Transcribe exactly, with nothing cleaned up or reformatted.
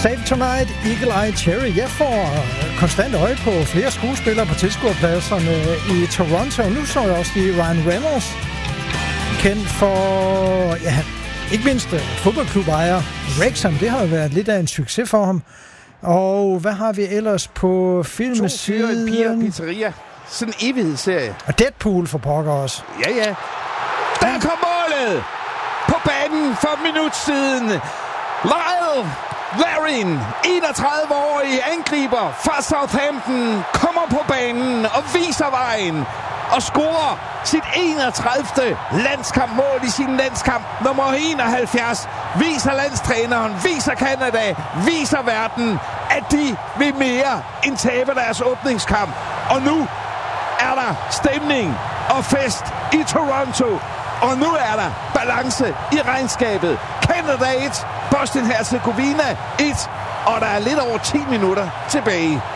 Save Tonight, Eagle Eye Cherry. Jeg får konstant øje på flere skuespillere på tilskuerpladserne i Toronto. Nu så jeg også lige Ryan Reynolds, kendt for, ja, ikke mindst fodboldklubejer Wrexham. Det har jo været lidt af en succes for ham. Og hvad har vi ellers på filmsiden? To fyre, en piger, pizzeria. Sådan en evighedsserie. Og Deadpool for pokker også. Ja, ja. Der kom målet! På banen for et minut siden. Lyle Larin, enogtredive-årig angriber fra Southampton, kommer på banen og viser vejen og scorer sit enogtredivte landskampmål i sin landskamp nummer enoghalvfjerds. Viser landstræneren, viser Canada, viser verden, at de vil mere end tabe deres åbningskamp. Og nu er der stemning og fest i Toronto. Og nu er der balance i regnskabet. Canada et, Bosnien-Herzegovina et, og der er lidt over ti minutter tilbage.